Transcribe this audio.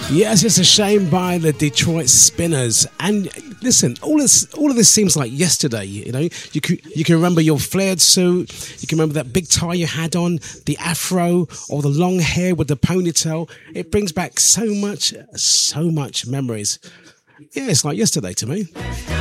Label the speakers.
Speaker 1: Yes, it's a shame by the Detroit Spinners. And listen, all of this seems like yesterday. You know, you can remember your flared suit. You can remember that big tie you had on, the afro, or the long hair with the ponytail. It brings back so much memories. Yeah, it's like yesterday to me.